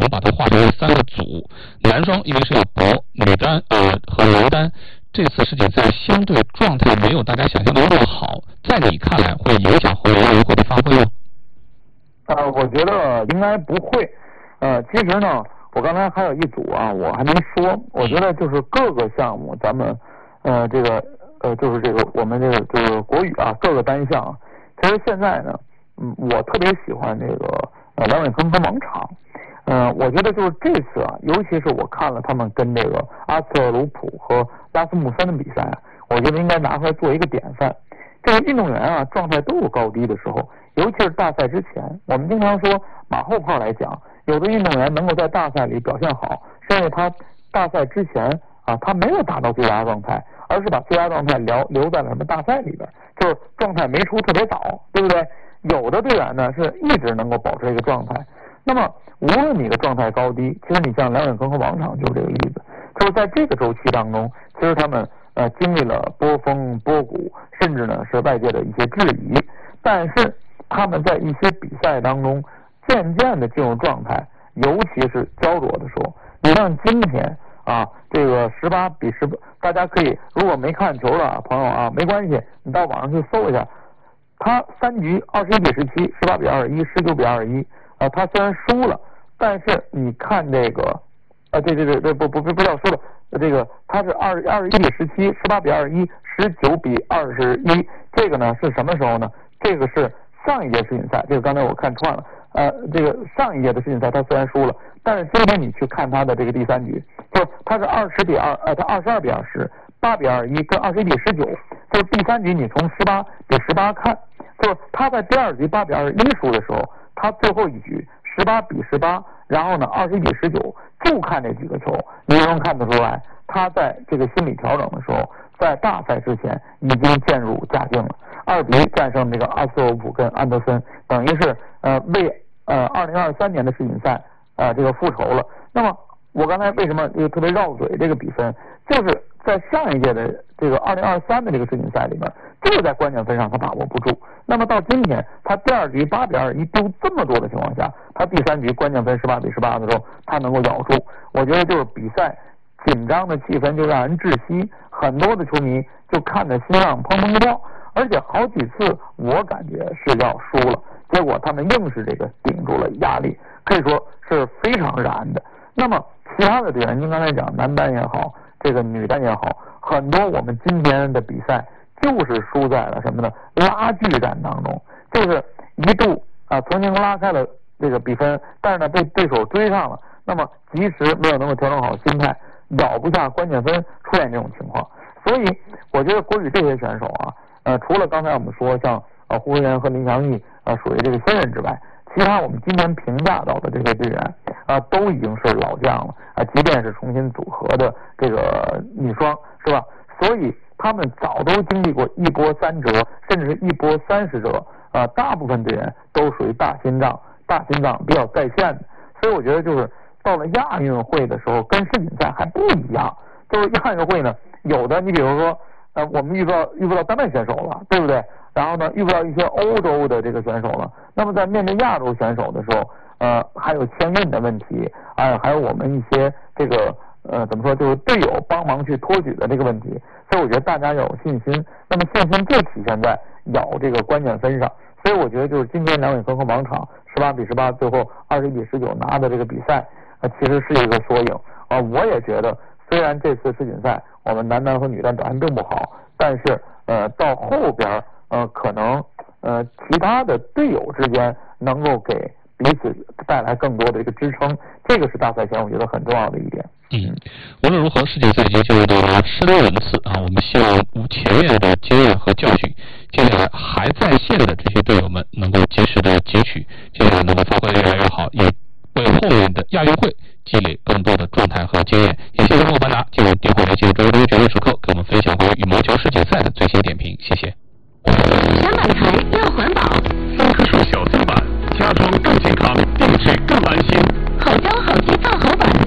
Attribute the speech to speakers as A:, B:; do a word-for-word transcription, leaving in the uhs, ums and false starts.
A: 把它划分为三个组，男双因为是要搏，女单呃和男单这次世锦赛相对状态没有大家想象的那么好，在你看来会影响后面亚运会的发挥吗？
B: 呃，我觉得应该不会。呃，其实呢，我刚才还有一组啊，我还没说。我觉得就是各个项目，咱们呃这个呃就是这个我们这个就是国羽啊，各个单项啊，其实现在呢，嗯，我特别喜欢这个呃梁伟坑和王昶。嗯、呃，我觉得就是这次啊，尤其是我看了他们跟这个阿瑟鲁普和拉斯穆森的比赛啊，我觉得应该拿出来做一个典范。这个运动员啊，状态都有高低的时候，尤其是大赛之前，我们经常说马后炮来讲，有的运动员能够在大赛里表现好，是因为他大赛之前啊，他没有达到最佳状态，而是把最佳状态留留在了什么大赛里边，就是状态没出特别早，对不对？有的队员呢是一直能够保持一个状态。那么无论你的状态高低，其实你像梁伟坑和王昶就是这个例子，就是在这个周期当中，其实他们呃经历了波峰波谷，甚至呢是外界的一些质疑，但是他们在一些比赛当中渐渐的进入状态，尤其是焦灼的时候。你像今天啊，这个十八比十八，大家可以如果没看球的朋友啊，没关系，你到网上去搜一下，他三局二十一比十七，十八比二十一，十九比二十一。啊，他虽然输了，但是你看这个，啊，对对对对，不不不不叫输了，这个他是二二十一比十七，十八比二十一，十九比二十一，这个呢是什么时候呢？这个是上一届世锦赛，这个刚才我看串了，呃，这个上一届的世锦赛他虽然输了，但是今天你去看他的这个第三局，就是他是二十比二，呃，他二十二比二十，八比二十一跟二十一比十九，就是第三局你从十八比十八看，就是他在第二局八比二十一输的时候。他最后一局十八比十八，然后呢二十一比十九，就看这几个球，你就能看得出来，他在这个心理调整的时候，在大赛之前已经渐入佳境了。二比一战胜这个阿斯洛普跟安德森，等于是呃为呃二零二三年的世锦赛呃这个复仇了。那么我刚才为什么这个特别绕嘴这个比分，就是在上一届的这个二零二三的这个世锦赛里面，就是在关键分上他把握不住。那么到今天，他第二局八比二十一丢这么多的情况下，他第三局关键分十八比十八的时候，他能够咬住。我觉得就是比赛紧张的气氛就让人窒息，很多的球迷就看着心脏砰砰跳，而且好几次我感觉是要输了，结果他们硬是这个顶住了压力，可以说是非常燃的。那么其他的队员，您刚才讲男单也好，这个女单也好，很多我们今天的比赛就是输在了什么呢？拉锯战当中，就是一度啊曾经拉开了这个比分，但是呢被对手追上了，那么及时没有能够调整好心态，咬不下关键分，出现这种情况。所以我觉得国羽这些选手啊，呃，除了刚才我们说像呃胡文元和林祥义呃属于这个新人之外，其他我们今天评价到的这些队员啊、呃，都已经是老将了啊、呃，即便是重新组合的这个女双，是吧？所以他们早都经历过一波三折，甚至是一波三十折啊、呃，大部分队员都属于大心脏、大心脏比较在线的。所以我觉得就是到了亚运会的时候，跟世锦赛还不一样。就是亚运会呢，有的你比如说，呃，我们遇到遇不到丹麦选手了，对不对？然后呢，遇不到一些欧洲的这个选手了。那么在面对亚洲选手的时候，呃，还有签运的问题，还有还有我们一些这个呃怎么说，就是队友帮忙去托举的这个问题。所以我觉得大家要有信心。那么信心就体现在咬这个关键分上。所以我觉得就是今天梁伟坑和王昶十八比十八，最后二十一比十九拿的这个比赛，呃，其实是一个缩影啊、呃。我也觉得，虽然这次世锦赛我们男单和女单表现并不好，但是呃到后边呃可能呃其他的队友之间能够给彼此带来更多的一个支撑，这个是大赛前我觉得很重要的一点。
A: 嗯，无论如何，世锦赛已经进入到了深轮次啊，我们希望前面的经验和教训，接下来还在线的这些队友们能够及时的汲取，接下来能够发挥得越来越好，也为后面的亚运会积累更多的状态和经验。也谢谢莫班达进入点火联系周周绝对时刻。